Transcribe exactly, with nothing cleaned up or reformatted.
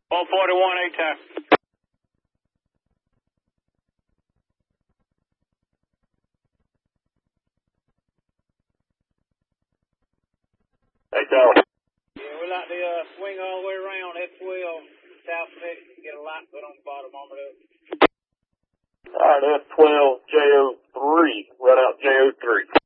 one forty-one, A-time. Hey, Tower. Yeah, we like to uh, swing all the way around F twelve, south of it, get a light put on the bottom arm of it. All right, F twelve J O three, run out J O three.